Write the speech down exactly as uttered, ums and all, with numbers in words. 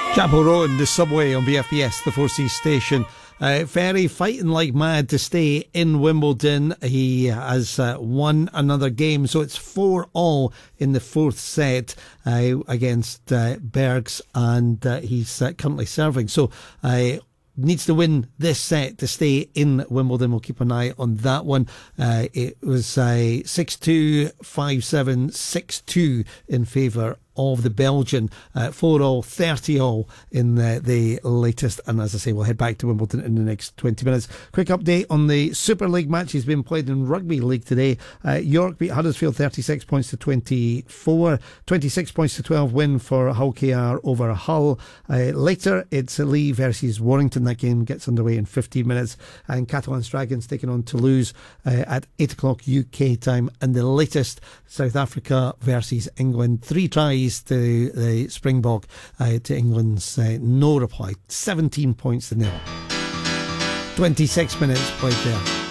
Chapel Road, the subway on B F B S, the four C station. Uh, Ferry fighting like mad to stay in Wimbledon. He has uh, won another game, so it's four all in the fourth set uh, against uh, Bergs, and uh, he's uh, currently serving. So uh, needs to win this set to stay in Wimbledon. We'll keep an eye on that one. Uh, it was uh, six two, five seven, six two in favour of the Belgian. uh, four all, thirty all in the, the latest, and as I say, we'll head back to Wimbledon in the next twenty minutes. Quick update on the Super League matches being played in Rugby League today. uh, York beat Huddersfield thirty-six points to twenty-four, twenty-six points to twelve win for Hull K R over Hull. Uh, later it's Lee versus Warrington. That game gets underway in fifteen minutes, and Catalans Dragons taking on Toulouse uh, at eight o'clock U K time. And the latest, South Africa versus England, three tries to the Springbok, uh, to England's uh, no reply, seventeen points to nil. twenty-six minutes played there.